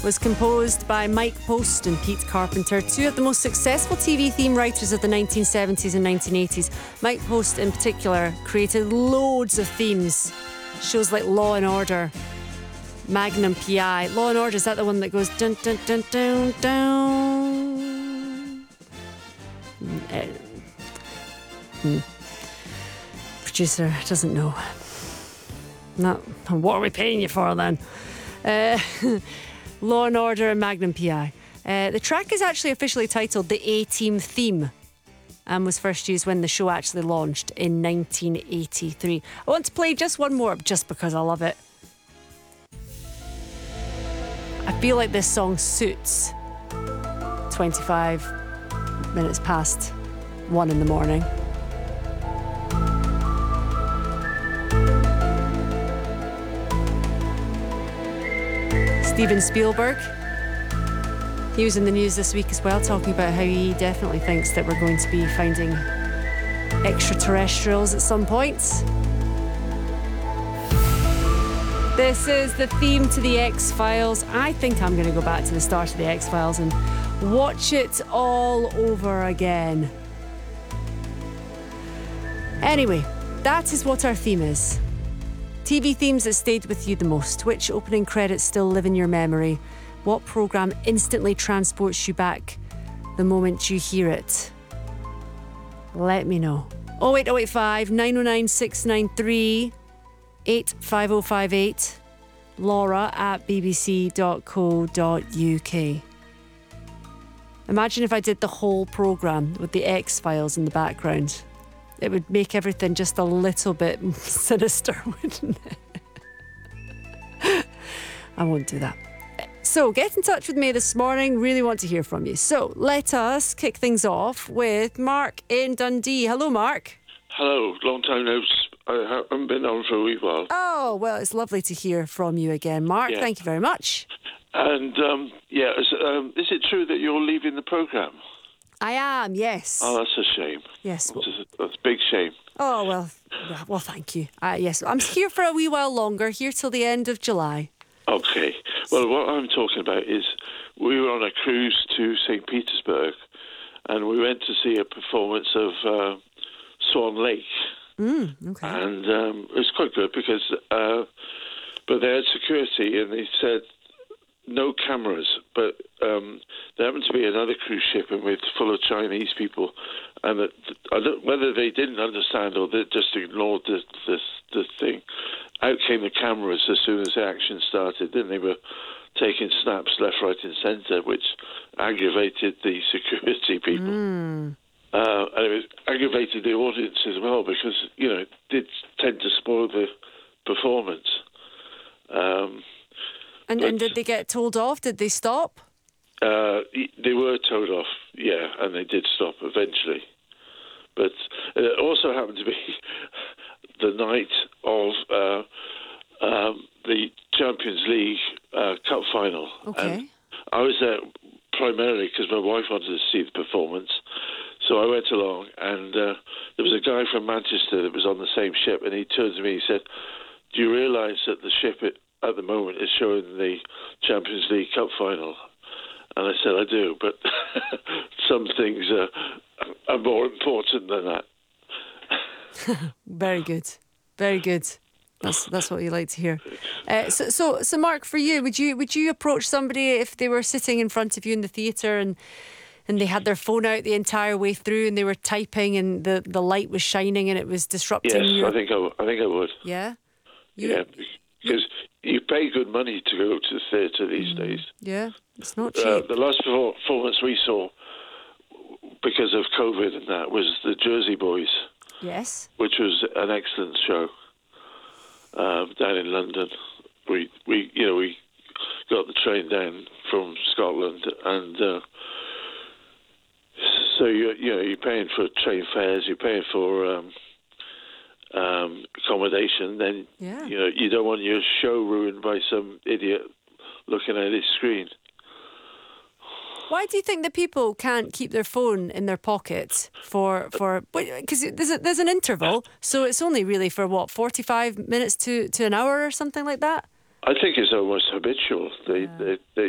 was composed by Mike Post and Pete Carpenter, two of the most successful TV theme writers of the 1970s and 1980s. Mike Post, in particular, created loads of themes. Shows like Law and Order, Magnum PI. Law and Order, is that the one that goes dun dun dun dun dun? Producer doesn't know. No, what are we paying you for then? Law and Order and Magnum PI. The track is actually officially titled The A-Team Theme and was first used when the show actually launched in 1983. I want to play just one more just because I love it. I feel like this song suits 25 minutes past 1 in the morning. Steven Spielberg. He was in the news this week as well, talking about how he definitely thinks that we're going to be finding extraterrestrials at some point. This is the theme to the X-Files. I think I'm going to go back to the start of the X-Files and watch it all over again. Anyway, that is what our theme is. TV themes that stayed with you the most. Which opening credits still live in your memory? What programme instantly transports you back the moment you hear it? Let me know. 08085 909 693 85058 laura@bbc.co.uk. Imagine if I did the whole programme with the X-Files in the background. It would make everything just a little bit sinister, wouldn't it? I won't do that. So get in touch with me this morning. Really want to hear from you. So let us kick things off with Mark in Dundee. Hello, Mark. Hello. Long time no. I haven't been on for a wee while. Oh, well, it's lovely to hear from you again, Mark. Yeah. Thank you very much. And, is it true that you're leaving the programme? I am, yes. Oh, that's a shame. Yes. That's a big shame. Oh, well, thank you. Yes, I'm here for a wee while longer, here till the end of July. Okay. Well, what I'm talking about is we were on a cruise to St. Petersburg and we went to see a performance of Swan Lake. Okay. And it was quite good because, but they had security and they said no cameras, but there happened to be another cruise ship and with full of Chinese people, and whether they didn't understand or they just ignored the thing. Out came the cameras as soon as the action started. Then they were taking snaps left, right, and centre, which aggravated the security people. And it aggravated the audience as well because it did tend to spoil the performance. And did they get told off? Did they stop? They were told off, yeah, and they did stop eventually. But it also happened to be the night of the Champions League Cup final. Okay. And I was there primarily because my wife wanted to see the performance. So I went along, and there was a guy from Manchester that was on the same ship, and he turned to me and he said, "Do you realise that the ship at the moment is showing the Champions League Cup final?" And I said, "I do, but some things are more important than that." Very good. Very good. That's what you like to hear. So Mark, for you, would you approach somebody if they were sitting in front of you in the theatre and they had their phone out the entire way through and they were typing and the light was shining and it was disrupting you? Yes, I think I would. Yeah? Because you pay good money to go to the theatre these days. Yeah, it's not cheap. The last performance we saw, because of COVID and that, was the Jersey Boys. Yes. Which was an excellent show down in London. We got the train down from Scotland, and so you're paying for train fares, you're paying for accommodation. Then you don't want your show ruined by some idiot looking at his screen. Why do you think that people can't keep their phone in their pocket for because there's an interval, so it's only really for 45 minutes to an hour or something like that? I think it's almost habitual. They